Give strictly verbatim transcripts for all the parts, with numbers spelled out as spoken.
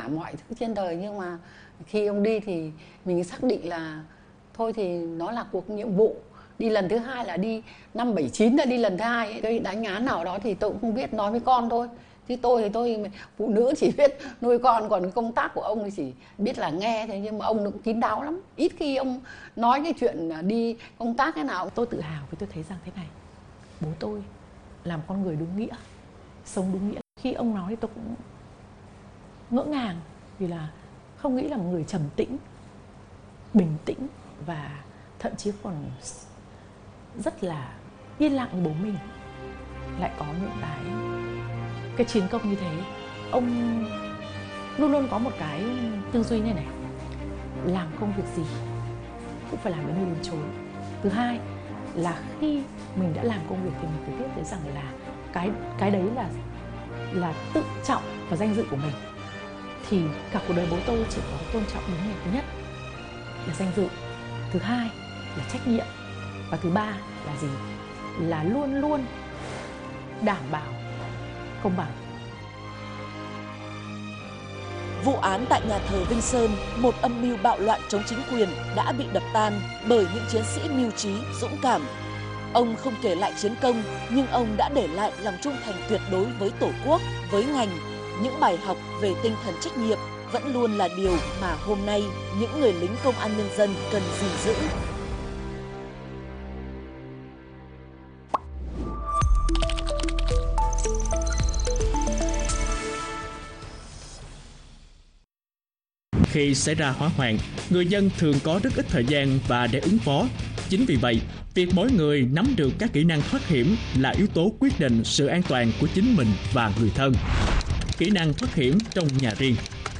mọi thứ trên đời, nhưng mà khi ông đi thì mình xác định là thôi thì nó là cuộc nhiệm vụ. Đi lần thứ hai là đi năm bảy chín là đi lần thứ hai, cái đánh án nào đó thì tôi cũng không biết, nói với con thôi. Chứ tôi thì tôi phụ nữ chỉ biết nuôi con, còn công tác của ông thì chỉ biết là nghe thôi. Nhưng mà ông cũng kín đáo lắm, ít khi ông nói cái chuyện đi công tác thế nào. Tôi tự hào vì tôi thấy rằng thế này, bố tôi làm con người đúng nghĩa, sống đúng nghĩa. Khi ông nói thì tôi cũng ngỡ ngàng, vì là không nghĩ là một người trầm tĩnh, bình tĩnh và thậm chí còn rất là yên lặng như bố mình lại có những cái cái chiến công như thế. Ông luôn luôn có một cái tư duy này này, làm công việc gì cũng phải làm đến nơi đến chốn. Thứ hai là khi mình đã làm công việc thì mình phải biết thấy rằng là cái cái đấy là là tự trọng và danh dự của mình. Thì cả cuộc đời bố tôi chỉ có tôn trọng đúng người. Thứ nhất là danh dự, thứ hai là trách nhiệm, và thứ ba là gì? Là luôn luôn đảm bảo công bằng. Vụ án tại nhà thờ Vinh Sơn, một âm mưu bạo loạn chống chính quyền đã bị đập tan bởi những chiến sĩ mưu trí, dũng cảm. Ông không kể lại chiến công, nhưng ông đã để lại lòng trung thành tuyệt đối với Tổ quốc, với ngành. Những bài học về tinh thần trách nhiệm vẫn luôn là điều mà hôm nay những người lính công an nhân dân cần gìn giữ. Khi xảy ra hỏa hoạn, người dân thường có rất ít thời gian và để ứng phó. Chính vì vậy, việc mỗi người nắm được các kỹ năng thoát hiểm là yếu tố quyết định sự an toàn của chính mình và người thân. Kỹ năng thoát hiểm trong nhà riêng.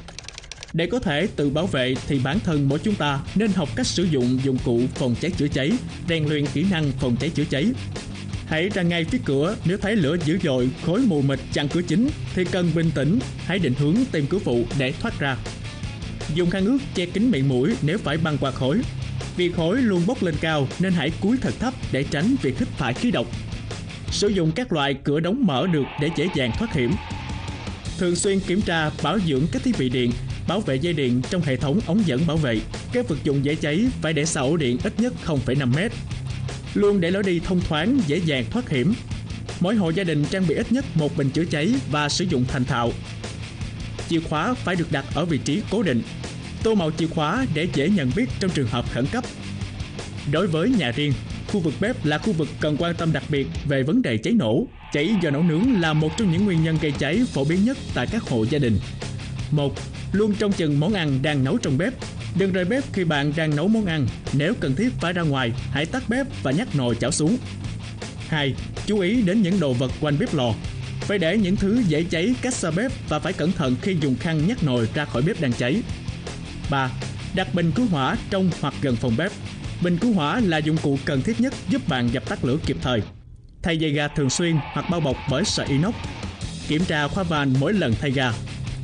Để có thể tự bảo vệ thì bản thân mỗi chúng ta nên học cách sử dụng dụng cụ phòng cháy chữa cháy, rèn luyện kỹ năng phòng cháy chữa cháy. Hãy ra ngay phía cửa, nếu thấy lửa dữ dội, khói mù mịt chặn cửa chính thì cần bình tĩnh, hãy định hướng tìm cửa phụ để thoát ra. Dùng khăn ướt che kín miệng mũi nếu phải băng qua khói. Vì khói luôn bốc lên cao nên hãy cúi thật thấp để tránh việc hít phải khí độc. Sử dụng các loại cửa đóng mở được để dễ dàng thoát hiểm. Thường xuyên kiểm tra bảo dưỡng các thiết bị điện, bảo vệ dây điện trong hệ thống ống dẫn bảo vệ. Các vật dụng dễ cháy phải để xa ổ điện ít nhất không phẩy năm mét. Luôn để lối đi thông thoáng, dễ dàng thoát hiểm. Mỗi hộ gia đình trang bị ít nhất một bình chữa cháy và sử dụng thành thạo. Chìa khóa phải được đặt ở vị trí cố định. Tô màu chìa khóa để dễ nhận biết trong trường hợp khẩn cấp. Đối với nhà riêng, khu vực bếp là khu vực cần quan tâm đặc biệt về vấn đề cháy nổ. Cháy do nấu nướng là một trong những nguyên nhân gây cháy phổ biến nhất tại các hộ gia đình. một. Luôn trông chừng món ăn đang nấu trong bếp. Đừng rời bếp khi bạn đang nấu món ăn. Nếu cần thiết phải ra ngoài, hãy tắt bếp và nhắc nồi chảo xuống. hai. Chú ý đến những đồ vật quanh bếp lò. Phải để những thứ dễ cháy cách xa bếp và phải cẩn thận khi dùng khăn nhắc nồi ra khỏi bếp đang cháy. ba. Đặt bình cứu hỏa trong hoặc gần phòng bếp. Bình cứu hỏa là dụng cụ cần thiết nhất giúp bạn dập tắt lửa kịp thời. Thay dây ga thường xuyên hoặc bao bọc bởi sợi inox. Kiểm tra khóa van mỗi lần thay ga.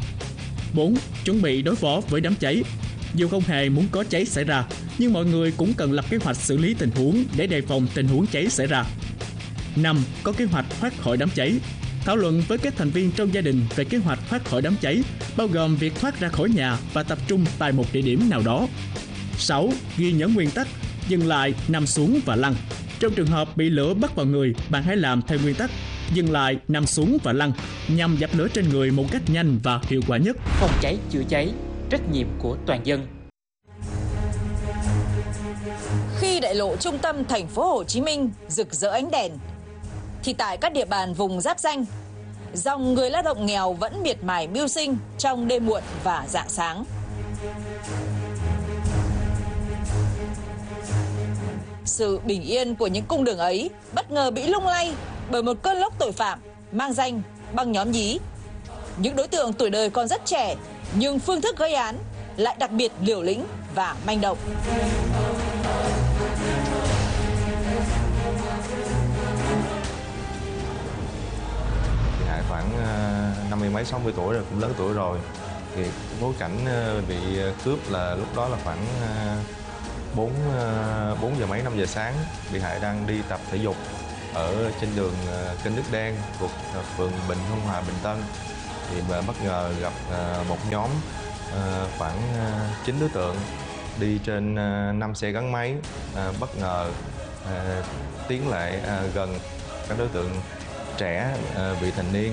bốn. Chuẩn bị đối phó với đám cháy. Dù không hề muốn có cháy xảy ra, nhưng mọi người cũng cần lập kế hoạch xử lý tình huống để đề phòng tình huống cháy xảy ra. năm. Có kế hoạch thoát khỏi đám cháy. Thảo luận với các thành viên trong gia đình về kế hoạch thoát khỏi đám cháy, bao gồm việc thoát ra khỏi nhà và tập trung tại một địa điểm nào đó. sáu. Ghi nhớ nguyên tắc, dừng lại, nằm xuống và lăn. Trong trường hợp bị lửa bắt vào người, bạn hãy làm theo nguyên tắc dừng lại, nằm xuống và lăn nhằm dập lửa trên người một cách nhanh và hiệu quả nhất. Phòng cháy chữa cháy, trách nhiệm của toàn dân. Khi đại lộ trung tâm thành phố Hồ Chí Minh rực rỡ ánh đèn, thì tại các địa bàn vùng giáp ranh, dòng người lao động nghèo vẫn miệt mài mưu sinh trong đêm muộn và rạng sáng. Sự bình yên của những cung đường ấy bất ngờ bị lung lay bởi một cơn lốc tội phạm mang danh băng nhóm nhí. Những đối tượng tuổi đời còn rất trẻ, nhưng phương thức gây án lại đặc biệt liều lĩnh và manh động. Hại khoảng năm mươi mấy sáu mươi tuổi rồi, cũng lớn tuổi rồi. Thì bối cảnh bị cướp là lúc đó là khoảng bốn bốn giờ mấy năm giờ sáng. Bị hại đang đi tập thể dục ở trên đường Kênh Nước Đen thuộc phường Bình Hưng Hòa, Bình Tân. thì bất ngờ gặp một nhóm khoảng chín đối tượng đi trên năm xe gắn máy, bất ngờ tiến lại gần các đối tượng trẻ vị thành niên.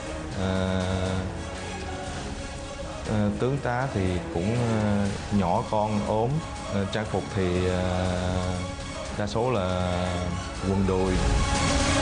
Tướng tá thì cũng nhỏ con ốm, trang phục thì đa số là quần đùi.